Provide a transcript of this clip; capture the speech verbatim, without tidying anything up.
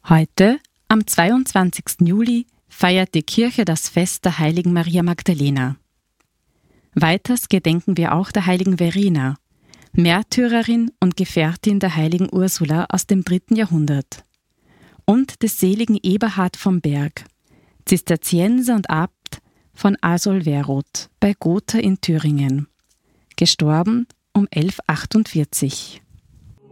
Heute, am zweiundzwanzigsten Juli, feiert die Kirche das Fest der heiligen Maria Magdalena. Weiters gedenken wir auch der heiligen Verena, Märtyrerin und Gefährtin der heiligen Ursula aus dem dritten Jahrhundert, und des seligen Eberhard vom Berg, Zisterzienser und Abt von Asolveroth bei Gotha in Thüringen, gestorben um elf achtundvierzig.